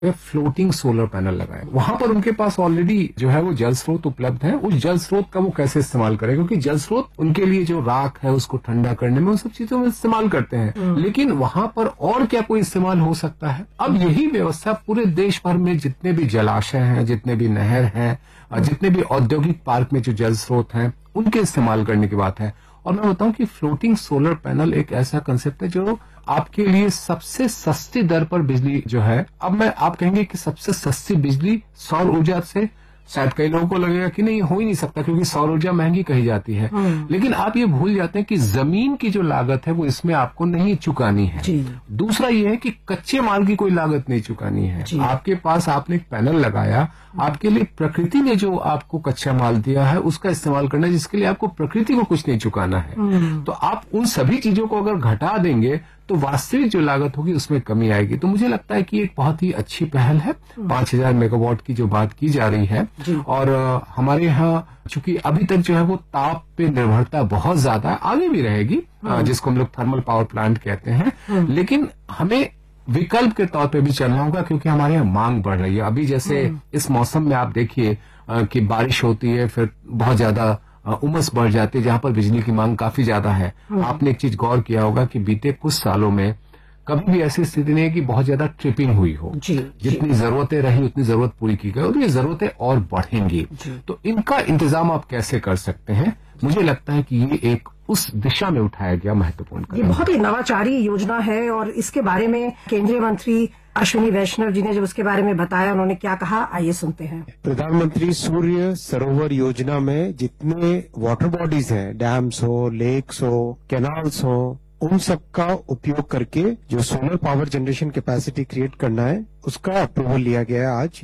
Floating solar panel लगाए। वहां पर उनके पास ऑलरेडी जो है वो जल स्रोत उपलब्ध है। उस जल स्रोत का वो कैसे इस्तेमाल करें, क्योंकि जल स्रोत उनके लिए जो राख है उसको ठंडा करने में, उन सब चीजों में इस्तेमाल करते हैं। लेकिन वहां पर और क्या कोई इस्तेमाल हो सकता है? अब यही व्यवस्था पूरे देश भर में जितने भी जलाशय हैं, जितने भी नहर हैं, जितने भी औद्योगिक पार्क में जो जल स्रोत हैं, उनके इस्तेमाल करने की बात है। और मैं बताऊं कि फ्लोटिंग सोलर पैनल एक ऐसा कंसेप्ट है जो आपके लिए सबसे सस्ती दर पर बिजली जो है, अब आप कहेंगे कि सबसे सस्ती बिजली सौर ऊर्जा से, शायद कई लोगों को लगेगा कि नहीं, हो ही नहीं सकता क्योंकि सौर ऊर्जा महंगी कही जाती है। लेकिन आप ये भूल जाते हैं कि जमीन की जो लागत है वो इसमें आपको नहीं चुकानी है। दूसरा ये है कि कच्चे माल की कोई लागत नहीं चुकानी है। आपके पास आपने एक पैनल लगाया, आपके लिए प्रकृति ने जो आपको कच्चा माल दिया है उसका इस्तेमाल करना है, जिसके लिए आपको प्रकृति को कुछ नहीं चुकाना है। तो आप उन सभी चीजों को अगर घटा देंगे तो वास्तविक जो लागत होगी उसमें कमी आएगी। तो मुझे लगता है कि एक बहुत ही अच्छी पहल है। 5000 मेगावाट की जो बात की जा रही है, और हमारे यहाँ चूंकि अभी तक जो है वो ताप पे निर्भरता बहुत ज्यादा आगे भी रहेगी, जिसको हम लोग थर्मल पावर प्लांट कहते हैं, लेकिन हमें विकल्प के तौर पे भी चलना होगा, क्योंकि हमारे यहाँ मांग बढ़ रही है। अभी जैसे इस मौसम में आप देखिए कि बारिश होती है, फिर बहुत ज्यादा उमस बढ़ जाती है, जहां पर बिजली की मांग काफी ज्यादा है। आपने एक चीज गौर किया होगा कि बीते कुछ सालों में कभी भी ऐसी स्थिति नहीं है कि बहुत ज्यादा ट्रिपिंग हुई हो। जितनी जरूरतें रही उतनी जरूरत पूरी की गई, और ये जरूरतें और बढ़ेंगी। तो इनका इंतजाम आप कैसे कर सकते हैं? मुझे लगता है कि ये एक उस दिशा में उठाया गया महत्वपूर्ण कदम। ये बहुत ही नवाचारी योजना है, और इसके बारे में केंद्रीय मंत्री अश्विनी वैष्णव जी ने जब उसके बारे में बताया, उन्होंने क्या कहा, आइए सुनते हैं। प्रधानमंत्री सूर्य सरोवर योजना में जितने वाटर बॉडीज हैं, डैम्स हो, लेक्स हो, कैनाल्स हो, उन सब का उपयोग करके जो solar power generation capacity create करना है, उसका अप्रूवल लिया गया है आज।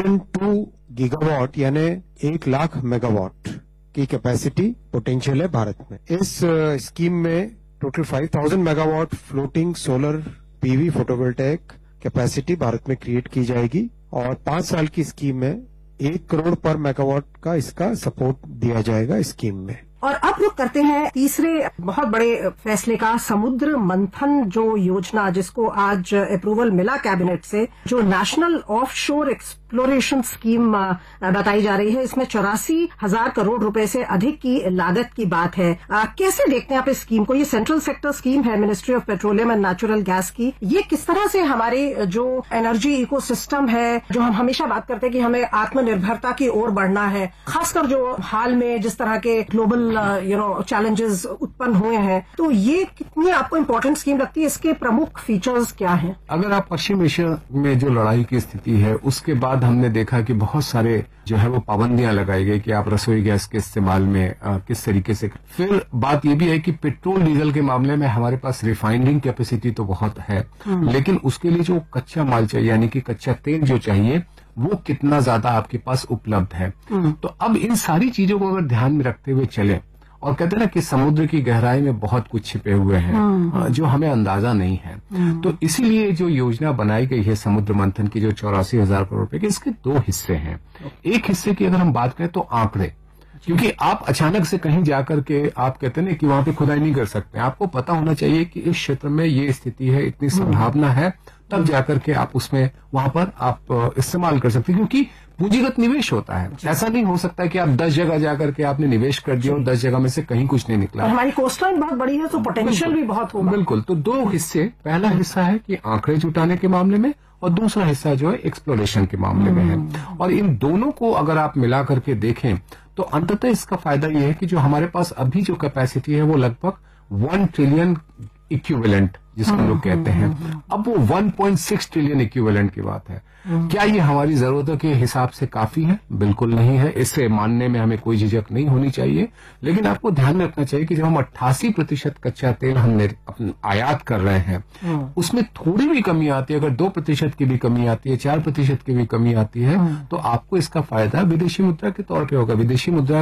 102 गीगावाट यानी 1 लाख मेगावाट की कैपेसिटी पोटेंशियल है भारत में। इस स्कीम में total 5000 megawatt floating solar PV photovoltaic capacity Bharat में क्रिएट की जाएगी, और 5 साल की स्कीम में 1 करोड़ पर मेगावाट का इसका सपोर्ट दिया जाएगा स्कीम में। और अब रुक करते हैं तीसरे बहुत बड़े फैसले का, समुद्र मंथन जो योजना, जिसको आज अप्रूवल मिला कैबिनेट से, जो नेशनल ऑफशोर एक्सप्लोरेशन स्कीम बताई जा रही है। इसमें 84,000 करोड़ रुपए से अधिक की लागत की बात है। कैसे देखते हैं आप इस स्कीम को? ये सेंट्रल सेक्टर स्कीम है ministry of petroleum and natural gas की। ये किस तरह से हमारे जो एनर्जी इकोसिस्टम है, जो हम हमेशा बात करते हैं कि हमें आत्मनिर्भरता की ओर बढ़ना है, खासकर जो हाल में जिस तरह के ग्लोबल चैलेंजेस उत्पन्न हुए हैं, तो ये कितनी आपको इम्पोर्टेंट स्कीम लगती है? इसके प्रमुख फीचर्स क्या हैं? अगर आप पश्चिम एशिया में जो लड़ाई की स्थिति है, उसके बाद हमने देखा कि बहुत सारे जो है वो पाबंदियां लगाई गई कि आप रसोई गैस के इस्तेमाल में किस तरीके से। फिर बात ये भी है कि पेट्रोल डीजल के मामले में हमारे पास रिफाइनिंग कैपेसिटी तो बहुत है, लेकिन उसके लिए जो कच्चा माल चाहिए, यानी कि कच्चा तेल जो चाहिए, वो कितना ज्यादा आपके पास उपलब्ध है। तो अब इन सारी चीजों को अगर ध्यान में रखते हुए चले, और कहते हैं ना कि समुद्र की गहराई में बहुत कुछ छिपे हुए हैं जो हमें अंदाजा नहीं है, तो इसीलिए जो योजना बनाई गई है समुद्र मंथन की, जो 84,000 करोड़ रुपए की, इसके 2 हिस्से हैं। एक हिस्से की अगर हम बात करें तो आंकड़े, क्योंकि आप अचानक से कहीं जाकर के आप कहते हैं कि वहां पे खुदाई नहीं कर सकते। आपको पता होना चाहिए कि इस क्षेत्र में ये स्थिति है, इतनी संभावना है, तब जाकर के आप उसमें वहां पर आप इस्तेमाल कर सकते हैं, क्योंकि पूंजीगत निवेश होता है। ऐसा नहीं हो सकता कि आप 10 जगह जाकर के आपने निवेश कर दिया और 10 जगह में से कहीं कुछ नहीं निकला। हमारी कोस्टलाइन बहुत बड़ी है, तो पोटेंशियल भी बहुत होगा। बिल्कुल। तो 2 हिस्से, पहला हिस्सा है कि आंकड़े जुटाने के मामले में, और दूसरा हिस्सा जो है एक्सप्लोरेशन के मामले में है। और इन दोनों को अगर आप मिला करके देखें तो अंततः इसका फायदा ये है कि जो हमारे पास अभी जो कैपेसिटी है वो लगभग 1 ट्रिलियन इक्विवेलेंट जिसको हम लोग कहते हैं, अब वो 1.6 ट्रिलियन इक्विवेलेंट की बात है। क्या ये हमारी जरूरतों के हिसाब से काफी है? बिल्कुल नहीं है। इससे मानने में हमें कोई झिझक नहीं होनी चाहिए, लेकिन आपको ध्यान में रखना चाहिए कि जब हम 88% कच्चा तेल हम आयात कर रहे हैं, उसमें थोड़ी भी कमी आती है, अगर 2% की भी कमी आती है, 4% की भी कमी आती है, तो आपको इसका फायदा विदेशी मुद्रा के तौर पर होगा। विदेशी मुद्रा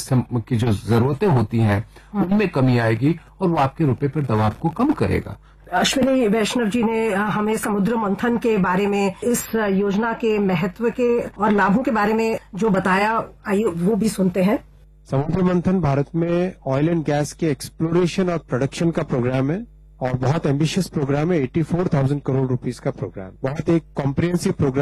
की जो जरूरतें होती हैं उनमें कमी आएगी, और वो आपके रुपए पर दबाव को कम करेगा। अश्विनी वैष्णव जी ने हमें समुद्र मंथन के बारे में, इस योजना के महत्व के और लाभों के बारे में जो बताया, आइए वो भी सुनते हैं। समुद्र मंथन भारत में ऑयल एंड गैस के एक्सप्लोरेशन और प्रोडक्शन का प्रोग्राम है, और बहुत एम्बिशियस प्रोग्राम है, 84,000 करोड़ रुपीस का प्रोग्राम, बहुत एक कॉम्प्रिहेंसिव प्रोग्राम